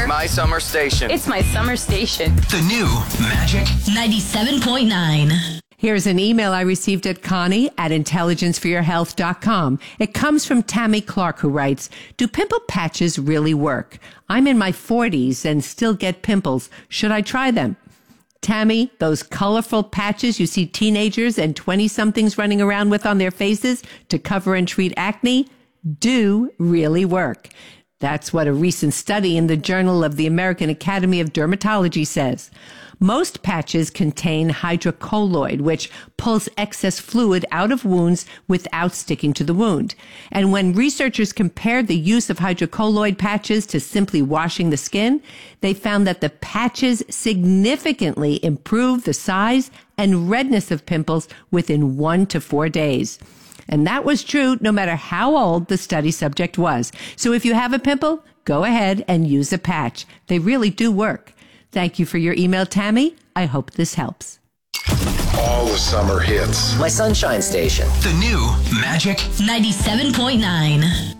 My summer station. It's my summer station. The new Magic 97.9. Here's an email I received at Connie@intelligenceforyourhealth.com. It comes from Tammy Clark, who writes, do pimple patches really work? I'm in my 40s and still get pimples. Should I try them? Tammy, those colorful patches you see teenagers and 20-somethings running around with on their faces to cover and treat acne do really work. That's what a recent study in the Journal of the American Academy of Dermatology says. Most patches contain hydrocolloid, which pulls excess fluid out of wounds without sticking to the wound. And when researchers compared the use of hydrocolloid patches to simply washing the skin, they found that the patches significantly improved the size and redness of pimples within 1 to 4 days. And that was true no matter how old the study subject was. So if you have a pimple, go ahead and use a patch. They really do work. Thank you for your email, Tammy. I hope this helps. All the summer hits. My sunshine station. The new Magic 97.9.